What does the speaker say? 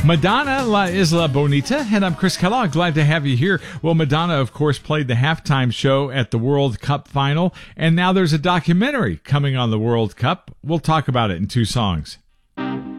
Madonna, La Isla Bonita, and I'm Chris Kellogg. Glad to have you here. Well, Madonna, of course, played the halftime show at the World Cup final, and now there's a documentary coming on the World Cup. We'll talk about it in two songs.